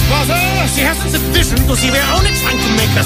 Father, she hasn't sufficient to see we're only trying to make her